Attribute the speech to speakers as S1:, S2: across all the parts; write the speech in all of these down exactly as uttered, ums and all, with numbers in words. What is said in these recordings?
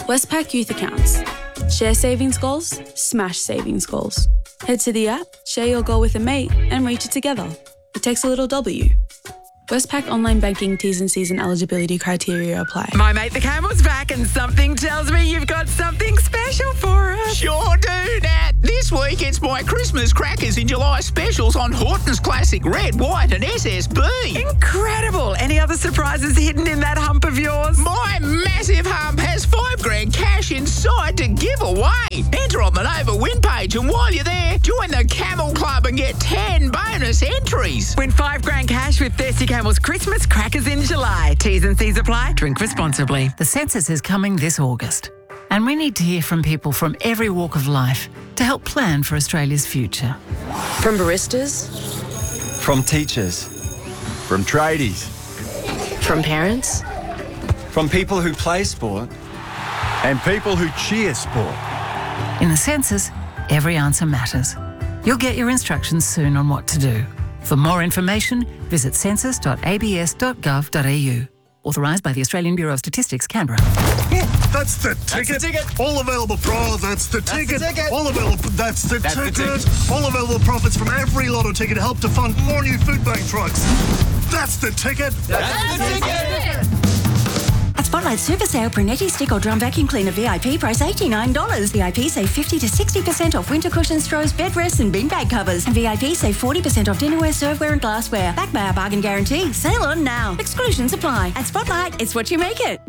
S1: Westpac Youth Accounts. Share savings goals, smash savings goals. Head to the app, share your goal with a mate, and reach it together. It takes a little W. Westpac Online Banking T's and C's and eligibility criteria apply.
S2: My mate the Camel's back and something tells me you've got something special for us.
S3: Sure do, Nat. This week it's my Christmas crackers in July specials on Horton's Classic Red, White and S S B.
S2: Incredible. Any other surprises hidden in that hump of yours?
S3: My massive hump has five grand cash inside to give away. Enter on the Nova win page, and while you're there, join the Camel Club and get ten bonus entries.
S2: Win five grand cash with Thirsty Camel's Christmas crackers in July. T's and C's apply. Drink responsibly.
S4: The census is coming this August, and we need to hear from people from every walk of life to help plan for Australia's future.
S5: From baristas,
S6: from teachers, from tradies,
S5: from parents,
S6: from people who play sport, and people who cheer sport.
S4: In the census, every answer matters. You'll get your instructions soon on what to do. For more information, visit census dot a b s dot gov dot a u. Authorised by the Australian Bureau of Statistics, Canberra.
S7: That's the ticket.
S8: That's the ticket.
S7: All available pro. That's the
S8: That's
S7: ticket.
S8: the ticket.
S7: All available. That's the
S8: That's the
S7: ticket.
S8: ticket.
S7: All available profits from every lotto ticket help to fund more new food bank trucks. That's the ticket.
S8: That's the ticket.
S9: At Spotlight Super Sale, Brunetti Stick or Drum Vacuum Cleaner V I P price eighty-nine dollars. V I P save fifty to sixty percent off winter cushions, throws, bed rests and beanbag covers. And V I P save forty percent off dinnerware, serveware and glassware. Backed by our bargain guarantee. Sale on now. Exclusions apply. At Spotlight, it's what you make it.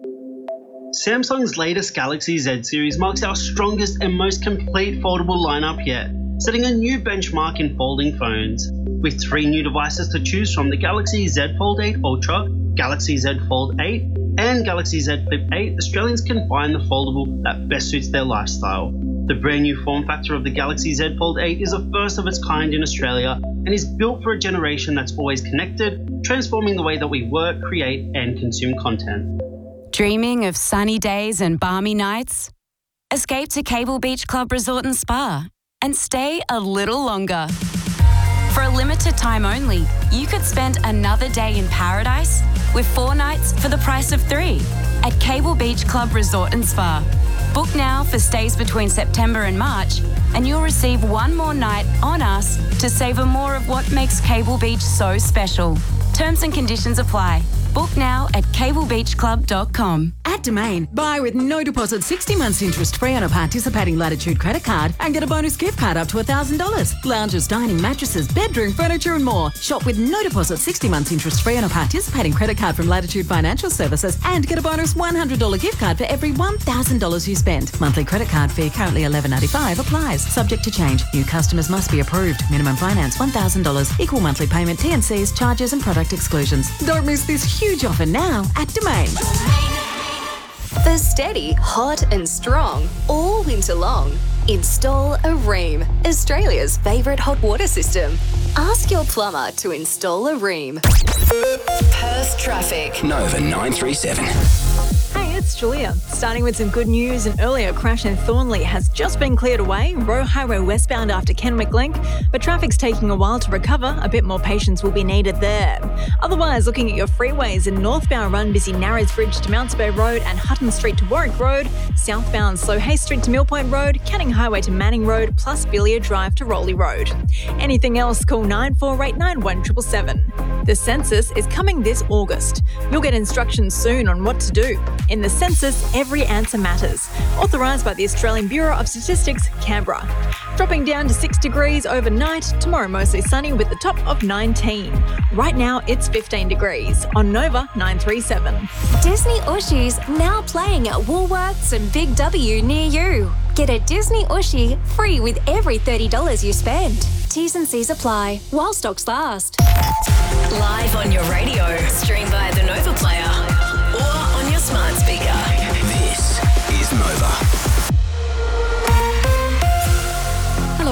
S10: Samsung's latest Galaxy Z series marks our strongest and most complete foldable lineup yet, setting a new benchmark in folding phones. With three new devices to choose from, the Galaxy Z Fold eight Ultra, Galaxy Z Fold eight, and Galaxy Z Flip eight, Australians can find the foldable that best suits their lifestyle. The brand new form factor of the Galaxy Z Fold eight is the first of its kind in Australia and is built for a generation that's always connected, transforming the way that we work, create, and consume content.
S11: Dreaming of sunny days and balmy nights? Escape to Cable Beach Club Resort and Spa and stay a little longer. For a limited time only, you could spend another day in paradise with four nights for the price of three at Cable Beach Club Resort and Spa. Book now for stays between September and March, and you'll receive one more night on us to savour more of what makes Cable Beach so special. Terms and conditions apply. Book now at cable beach club dot com.
S12: At Domain, buy with no deposit, sixty months interest free on a participating Latitude credit card and get a bonus gift card up to one thousand dollars. Lounges, dining, mattresses, bedroom, furniture and more. Shop with no deposit, sixty months interest free on a participating credit card from Latitude Financial Services and get a bonus one hundred dollars gift card for every one thousand dollars you spend. Monthly credit card fee currently eleven ninety-five applies. Subject to change. New customers must be approved. Minimum finance one thousand dollars. Equal monthly payment, T and Cs, charges and product exclusions. Don't miss this huge offer now at Domain.
S13: For steady, hot and strong all winter long, install a Rheem, Australia's favourite hot water system. Ask your plumber to install a Rheem. Perth traffic.
S14: Nova nine three seven.
S15: Hey, it's Julia. Starting with some good news, an earlier crash in Thornley has just been cleared away, Roe Highway westbound after Kenwick Link, but traffic's taking a while to recover. A bit more patience will be needed there. Otherwise, looking at your freeways, in northbound run busy Narrows Bridge to Mounts Bay Road and Hutton Street to Warwick Road, southbound Slow Hay Street to Mill Point Road, Canning Highway to Manning Road, plus Billiard Drive to Rowley Road. Anything else, call nine four eight nine one seven seven seven. The census is coming this August. You'll get instructions soon on what to do. In the census, every answer matters. Authorised by the Australian Bureau of Statistics, Canberra. Dropping down to six degrees overnight, tomorrow mostly sunny with the top of nineteen. Right now it's fifteen degrees on Nova nine three seven.
S13: Disney Ushies now playing at Woolworths and Big W near you. Get a Disney Ushie free with every thirty dollars you spend. T's and C's apply while stocks last.
S16: Live on your radio, stream via the Nova Player or on your smart speaker.
S14: This is Nova.
S12: Hello, I'm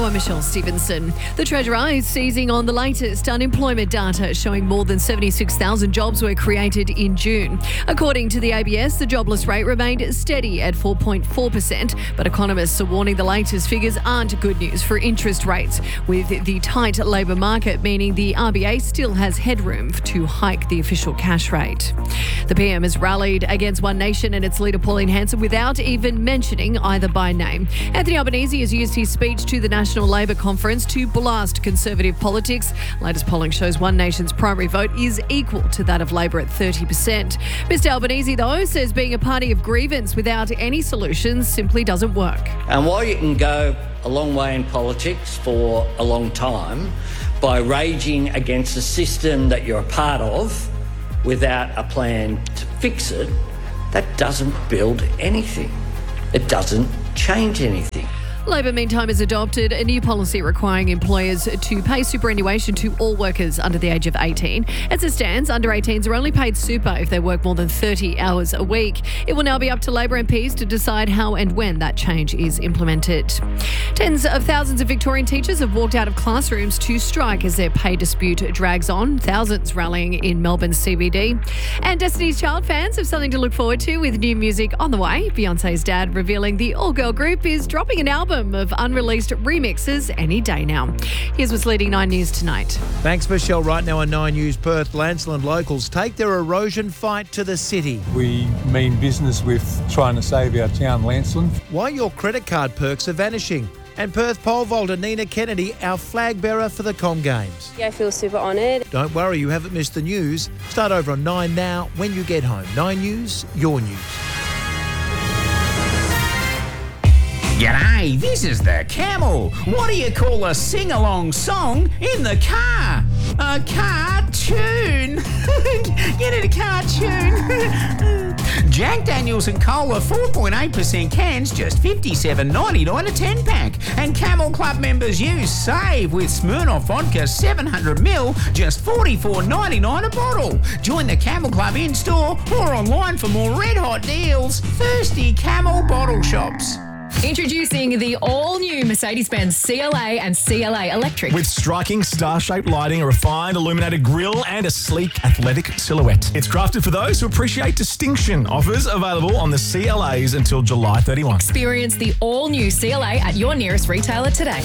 S14: I'm Michelle Stevenson. The Treasurer is seizing on the latest unemployment data showing more than seventy-six thousand jobs were created in June. According to the A B S, the jobless rate remained steady at four point four percent, but economists are warning the latest figures aren't good news for interest rates, with the tight labour market meaning the R B A still has headroom to hike the official cash rate. The P M has rallied against One Nation and its leader Pauline Hanson without even mentioning either by name. Anthony Albanese has used his speech to the National Labor Conference to blast Conservative politics. Latest polling shows One Nation's primary vote is equal to that of Labor at thirty percent. Mister Albanese, though, says being a party of grievance without any solutions simply doesn't work.
S17: And while you can go a long way in politics for a long time by raging against a system that you're a part of without a plan to fix it, that doesn't build anything. It doesn't change anything.
S14: Labor, meantime, has adopted a new policy requiring employers to pay superannuation to all workers under the age of eighteen. As it stands, under eighteens are only paid super if they work more than thirty hours a week. It will now be up to Labor M Ps to decide how and when that change is implemented. Tens of thousands of Victorian teachers have walked out of classrooms to strike as their pay dispute drags on, thousands rallying in Melbourne's C B D. And Destiny's Child fans have something to look forward to with new music on the way. Beyonce's dad revealing the all-girl group is dropping an album of unreleased remixes any day now. Here's what's leading Nine News tonight.
S18: Thanks, Michelle. Right now on Nine News Perth, Lancelin locals take their erosion fight to the city.
S19: We mean business with trying to save our town, Lancelin.
S18: Why your credit card perks are vanishing. And Perth pole vaulter Nina Kennedy, our flag bearer for the Com Games.
S20: Yeah, I feel super honoured.
S18: Don't worry, you haven't missed the news. Start over on Nine now when you get home. Nine News, your news.
S3: G'day, this is the Camel. What do you call a sing-along song in the car? A cartoon. Get it, a cartoon. Jack Daniels and Cola four point eight percent cans, just fifty-seven ninety-nine a ten pack. And Camel Club members use Save with Smirnoff Vodka seven hundred milliliters, just forty-four ninety-nine a bottle. Join the Camel Club in-store or online for more red-hot deals. Thirsty Camel Bottle Shops.
S21: Introducing the all-new Mercedes-Benz C L A and C L A Electric.
S22: With striking star-shaped lighting, a refined illuminated grille and a sleek athletic silhouette. It's crafted for those who appreciate distinction. Offers available on the C L As until July thirty-first.
S21: Experience the all-new C L A at your nearest retailer today.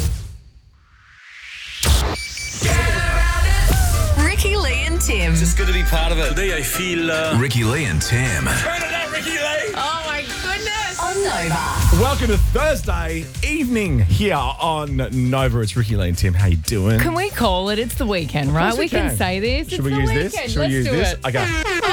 S16: Ricky Lee and Tim.
S23: It's just good to be part of it. Today I feel... Uh...
S24: Ricky Lee and Tim.
S23: Turn it up, Ricky Lee.
S21: Oh, my goodness.
S16: On Nova.
S22: Welcome to Thursday evening here on Nova. It's Ricky Lee and Tim. How you doing?
S25: Can we call it? It's the weekend, right?
S22: we
S25: We can.
S22: can.
S25: say this.
S22: Should
S25: it's
S22: we
S25: the
S22: use
S25: weekend.
S22: this? Should
S25: Let's
S22: we use
S25: do
S22: this?
S25: It.
S22: Okay.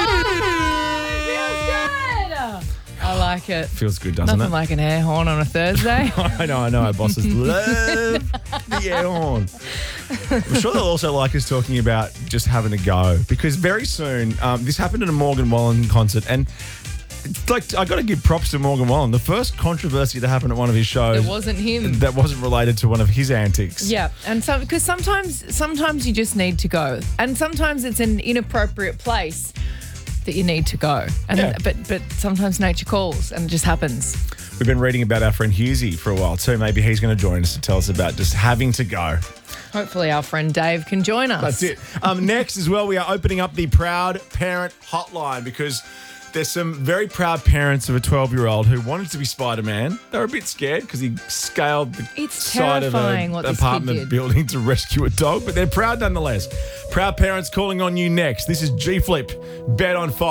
S25: Oh, it feels good. I like it.
S22: Feels good, doesn't
S25: Nothing
S22: it?
S25: like an air horn on a Thursday.
S22: I know, I know. Our bosses love the air horn. I'm sure they'll also like us talking about just having a go, because very soon, um, this happened at a Morgan Wallen concert, and it's like, I got to give props to Morgan Wallen. The first controversy that happened at one of his shows,
S25: It wasn't him.
S22: that wasn't related to one of his antics.
S25: Yeah, and so because sometimes sometimes you just need to go, and sometimes it's an inappropriate place that you need to go, and
S22: Yeah.
S25: but but sometimes nature calls, and it just happens.
S22: We've been reading about our friend Husey for a while too. Maybe he's going to join us to tell us about just having to go.
S25: Hopefully, our friend Dave can join us.
S22: That's it. Um, next as well, we are opening up the Proud Parent Hotline, because there's some very proud parents of a twelve-year-old who wanted to be Spider-Man. They were a bit scared because he scaled the
S25: It's
S22: side of
S25: terrifying
S22: an
S25: what this kid
S22: apartment
S25: did.
S22: building to rescue a dog, but they're proud nonetheless. Proud parents calling on you next. This is G Flip, Bet on Five.